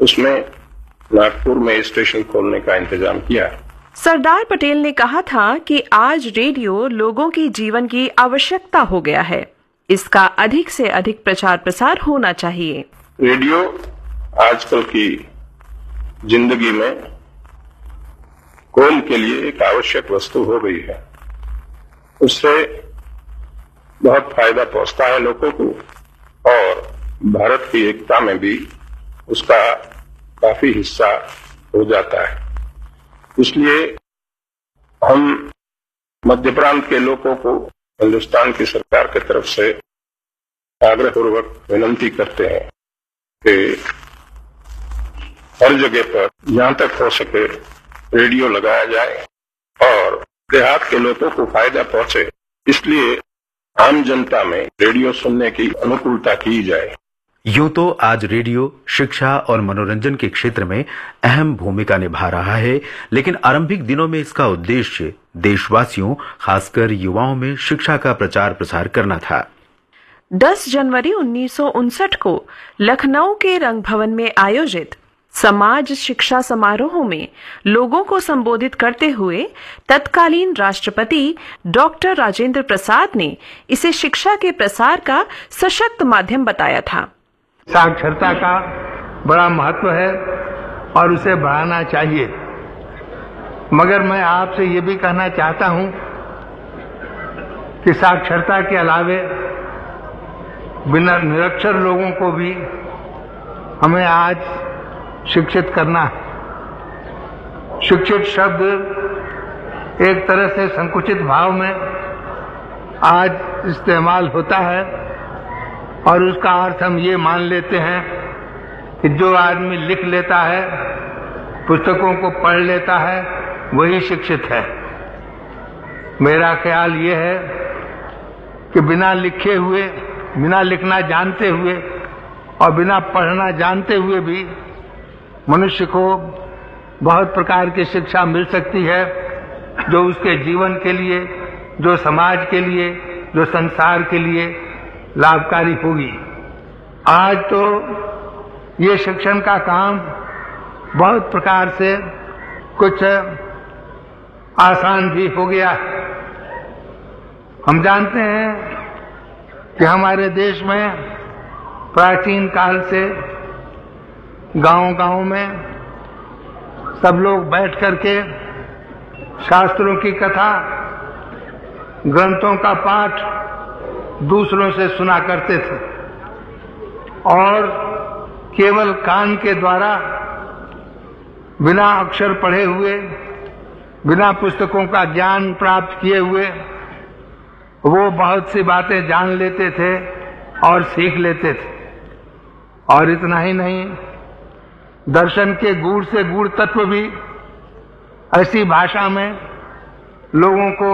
उसमें नागपुर में स्टेशन खोलने का इंतजाम किया। सरदार पटेल ने कहा था कि आज रेडियो लोगों की जीवन की आवश्यकता हो गया है। इसका अधिक से अधिक प्रचार प्रसार होना चाहिए। रेडियो आजकल की जिंदगी में कौम के लिए एक आवश्यक वस्तु हो गई है। उससे बहुत फायदा पहुंचता है लोगों को और भारत की एकता में भी उसका काफी हिस्सा हो जाता है। इसलिए हम मध्य प्रांत के लोगों को हिंदुस्तान की सरकार की तरफ से आग्रहपूर्वक विनंती करते हैं कि हर जगह पर जहां तक हो सके रेडियो लगाया जाए और देहात के लोगों को फायदा पहुंचे, इसलिए आम जनता में रेडियो सुनने की अनुकूलता की जाए। यूं तो आज रेडियो शिक्षा और मनोरंजन के क्षेत्र में अहम भूमिका निभा रहा है, लेकिन आरंभिक दिनों में इसका उद्देश्य देशवासियों, खासकर युवाओं में शिक्षा का प्रचार प्रसार करना था। 10 जनवरी 1959 को लखनऊ के रंग भवन में आयोजित समाज शिक्षा समारोह में लोगों को संबोधित करते हुए तत्कालीन राष्ट्रपति डॉक्टर राजेंद्र प्रसाद ने इसे शिक्षा के प्रसार का सशक्त माध्यम बताया था। साक्षरता का बड़ा महत्व है और उसे बढ़ाना चाहिए, मगर मैं आपसे ये भी कहना चाहता हूं कि साक्षरता के अलावे बिना निरक्षर लोगों को भी हमें आज शिक्षित करना है। शिक्षित शब्द एक तरह से संकुचित भाव में आज इस्तेमाल होता है और उसका अर्थ हम ये मान लेते हैं कि जो आदमी लिख लेता है, पुस्तकों को पढ़ लेता है, वही शिक्षित है। मेरा ख्याल ये है कि बिना लिखे हुए, बिना लिखना जानते हुए और बिना पढ़ना जानते हुए भी मनुष्य को बहुत प्रकार की शिक्षा मिल सकती है, जो उसके जीवन के लिए, जो समाज के लिए, जो संसार के लिए लाभकारी होगी। आज तो ये शिक्षण का काम बहुत प्रकार से कुछ आसान भी हो गया। हम जानते हैं कि हमारे देश में प्राचीन काल से गांव-गांव में सब लोग बैठ करके शास्त्रों की कथा, ग्रंथों का पाठ दूसरों से सुना करते थे और केवल कान के द्वारा, बिना अक्षर पढ़े हुए, बिना पुस्तकों का ज्ञान प्राप्त किए हुए वो बहुत सी बातें जान लेते थे और सीख लेते थे। और इतना ही नहीं, दर्शन के गूढ़ से गूढ़ तत्व भी ऐसी भाषा में लोगों को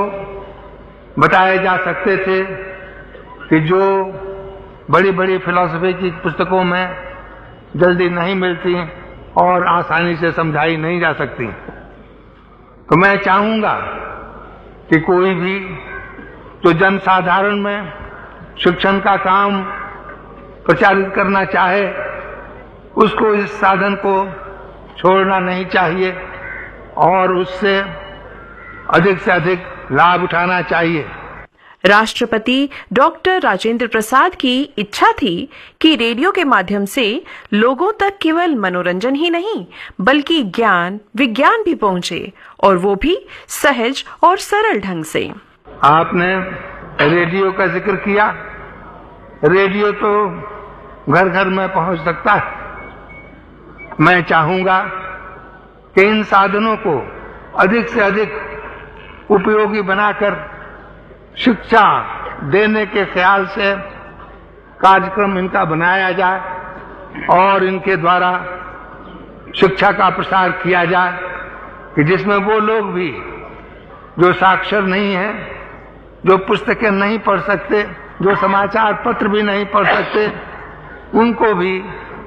बताए जा सकते थे कि जो बड़ी बड़ी फिलॉसफी की पुस्तकों में जल्दी नहीं मिलती और आसानी से समझाई नहीं जा सकती। तो मैं चाहूंगा कि कोई भी जो जनसाधारण में शिक्षण का काम प्रचारित करना चाहे, उसको इस साधन को छोड़ना नहीं चाहिए और उससे अधिक से अधिक लाभ उठाना चाहिए। राष्ट्रपति डॉक्टर राजेंद्र प्रसाद की इच्छा थी कि रेडियो के माध्यम से लोगों तक केवल मनोरंजन ही नहीं, बल्कि ज्ञान, विज्ञान भी पहुंचे, और वो भी सहज और सरल ढंग से। आपने रेडियो का जिक्र किया। रेडियो तो घर घर में पहुंच सकता है। मैं चाहूंगा कि इन साधनों को अधिक से अधिक उपयोगी बनाकर शिक्षा देने के ख्याल से कार्यक्रम इनका बनाया जाए और इनके द्वारा शिक्षा का प्रसार किया जाए कि जिसमें वो लोग भी जो साक्षर नहीं है, जो पुस्तकें नहीं पढ़ सकते, जो समाचार पत्र भी नहीं पढ़ सकते, उनको भी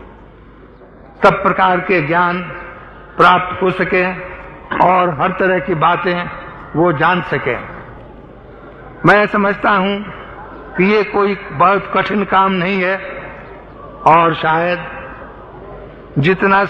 सब प्रकार के ज्ञान प्राप्त हो सके और हर तरह की बातें वो जान सके। मैं समझता हूं कि ये कोई बहुत कठिन काम नहीं है और शायद जितना